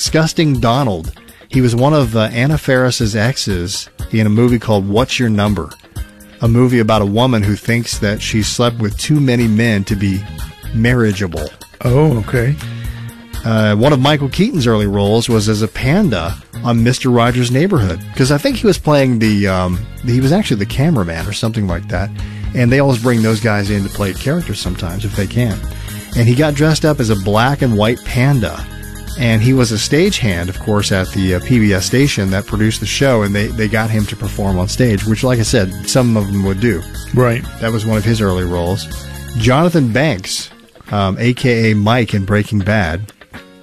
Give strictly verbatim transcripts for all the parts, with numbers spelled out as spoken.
Disgusting Donald. He was one of uh, Anna Faris's exes in a movie called What's Your Number? A movie about a woman who thinks that she slept with too many men to be marriageable. Oh, okay. Uh, one of Michael Keaton's early roles was as a panda on Mister Rogers' Neighborhood, because I think he was playing the, um, he was actually the cameraman or something like that, and they always bring those guys in to play characters sometimes if they can. And he got dressed up as a black and white panda, and he was a stagehand, of course, at the uh, P B S station that produced the show, and they, they got him to perform on stage, which, like I said, some of them would do. Right. That was one of his early roles. Jonathan Banks, um, a k a. Mike in Breaking Bad,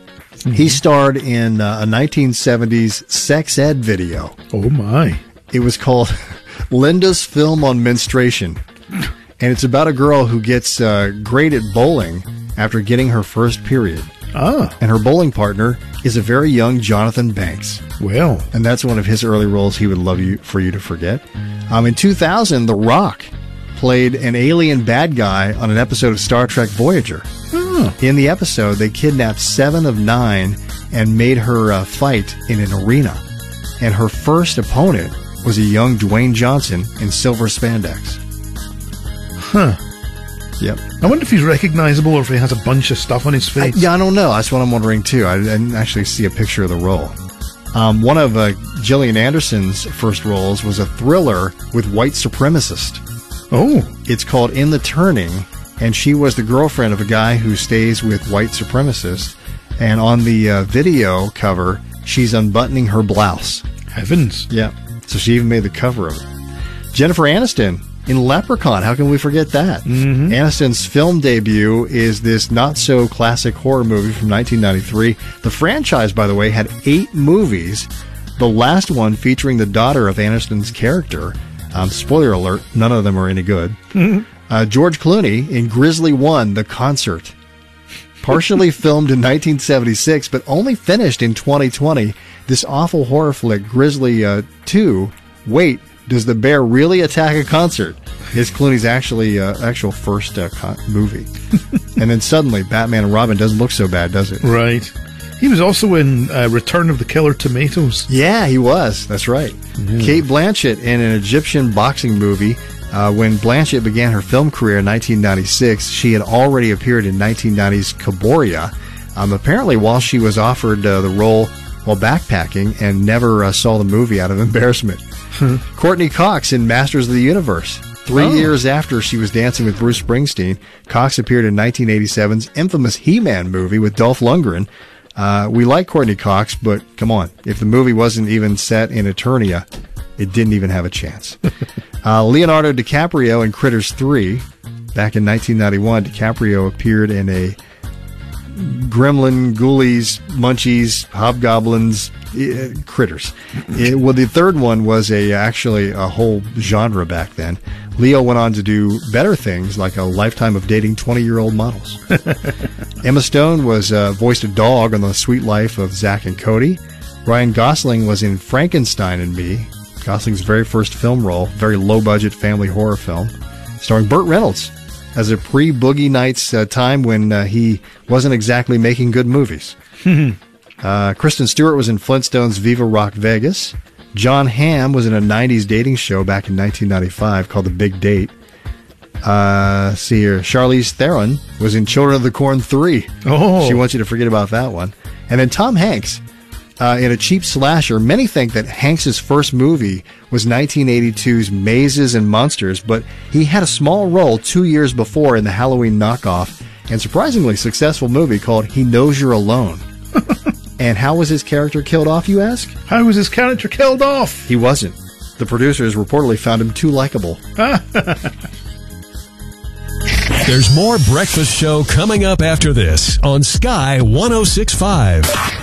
he starred in uh, a nineteen seventies sex ed video. Oh, my. It was called Linda's Film on Menstruation. And it's about a girl who gets uh, great at bowling after getting her first period. Ah. And her bowling partner is a very young Jonathan Banks. Well. And that's one of his early roles he would love you for you to forget. Um, in two thousand, The Rock played an alien bad guy on an episode of Star Trek Voyager. Oh. In the episode, they kidnapped seven of nine and made her uh, fight in an arena. And her first opponent was a young Dwayne Johnson in silver spandex. Huh. Yep. I wonder if he's recognizable or if he has a bunch of stuff on his face. I, yeah, I don't know. That's what I'm wondering, too. I didn't actually see a picture of the role. Um, one of uh, Gillian Anderson's first roles was a thriller with white supremacist. Oh. It's called In the Turning, and she was the girlfriend of a guy who stays with white supremacists. And on the uh, video cover, she's unbuttoning her blouse. Heavens. Yeah. So she even made the cover of it. Jennifer Aniston in Leprechaun. How can we forget that? Mm-hmm. Aniston's film debut is this not-so-classic horror movie from nineteen ninety-three. The franchise, by the way, had eight movies. The last one featuring the daughter of Aniston's character. Um, spoiler alert, none of them are any good. Mm-hmm. Uh, George Clooney in Grizzly one, The Concert. Partially filmed in nineteen seventy-six, but only finished in twenty twenty. This awful horror flick, Grizzly uh, two, Wait, Does the Bear Really Attack a Concert? Is Clooney's actually uh, actual first uh, con- movie. And then suddenly, Batman and Robin doesn't look so bad, does it? Right. He was also in uh, Return of the Killer Tomatoes. Yeah, he was. That's right. Mm. Cate Blanchett in an Egyptian boxing movie. Uh, when Blanchett began her film career in nineteen ninety-six, she had already appeared in nineteen ninety's Caboria. Um, apparently, while she was offered uh, the role while backpacking and never uh, saw the movie out of embarrassment. Courtney Cox in Masters of the Universe. Three oh. years after she was dancing with Bruce Springsteen, Cox appeared in nineteen eighty-seven's infamous He-Man movie with Dolph Lundgren. Uh, we like Courtney Cox, but come on. If the movie wasn't even set in Eternia, it didn't even have a chance. uh, Leonardo DiCaprio in Critters three. Back in nineteen ninety-one, DiCaprio appeared in a Gremlin, Ghoulies, Munchies, Hobgoblins, uh, Critters. It, well, the third one was a actually a whole genre back then. Leo went on to do better things like a lifetime of dating twenty-year-old models. Emma Stone was uh, voiced a dog on The Sweet Life of Zack and Cody. Ryan Gosling was in Frankenstein and Me, Gosling's very first film role, very low-budget family horror film, starring Burt Reynolds as a pre-Boogie Nights uh, time when uh, he wasn't exactly making good movies. uh, Kristen Stewart was in Flintstones' Viva Rock Vegas. John Hamm was in a nineties dating show back in nineteen ninety-five called The Big Date. Uh, see here, Charlize Theron was in Children of the Corn three. Oh. She wants you to forget about that one. And then Tom Hanks uh, in a cheap slasher. Many think that Hanks' first movie was nineteen eighty-two's Mazes and Monsters, but he had a small role two years before in the Halloween knockoff and surprisingly successful movie called He Knows You're Alone. And how was his character killed off, you ask? How was his character killed off? He wasn't. The producers reportedly found him too likable. There's more Breakfast Show coming up after this on Sky one oh six point five.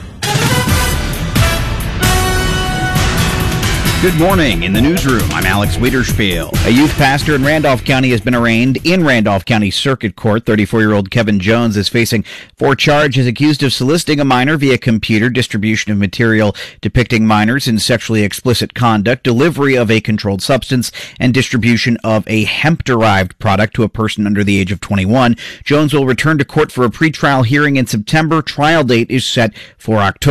Good morning. In the newsroom, I'm Alex Wiederspiel. A youth pastor in Randolph County has been arraigned in Randolph County Circuit Court. thirty-four-year-old Kevin Jones is facing four charges accused of soliciting a minor via computer, distribution of material depicting minors in sexually explicit conduct, delivery of a controlled substance, and distribution of a hemp-derived product to a person under the age of twenty-one. Jones will return to court for a pretrial hearing in September. Trial date is set for October.